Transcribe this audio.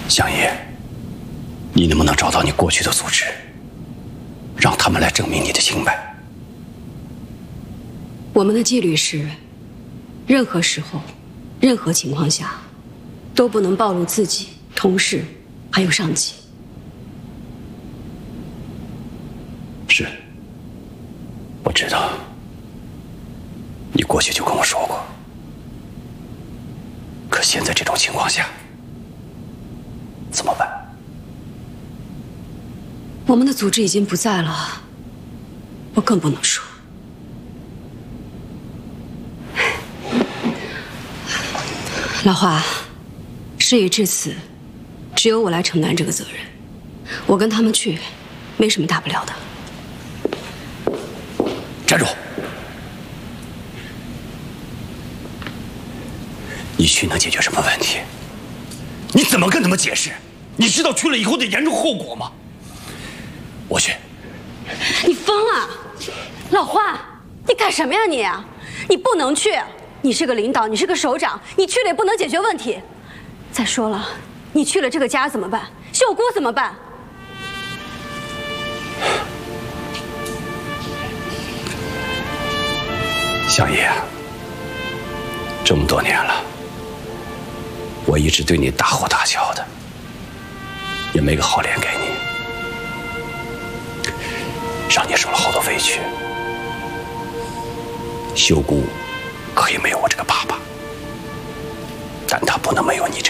相爷，你能不能找到你过去的组织，让他们来证明你的清白？ 我们的纪律是，任何时候、任何情况下，都不能暴露自己、同事还有上级。 是，我知道，你过去就跟我说过。可现在这种情况下，怎么办？ 我们的组织已经不在了，我更不能说。老华，事已至此，只有我来承担这个责任。我跟他们去，没什么大不了的。 站住！你去能解决什么问题？你怎么跟他们解释？你知道去了以后的严重后果吗？我去。 你疯了，老华，你干什么呀你？你不能去，你是个领导，你是个首长，你去了也不能解决问题。再说了，你去了这个家怎么办？秀姑怎么办？ 相爷，这么多年了，我一直对你大呼大叫的，也没个好脸给你，让你受了好多委屈。秀姑可以没有我这个爸爸，但她不能没有你这